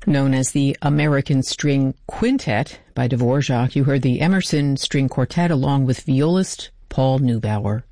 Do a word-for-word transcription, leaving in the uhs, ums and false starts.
Known as the American String Quintet by Dvorak, you heard the Emerson String Quartet along with violist Paul Neubauer.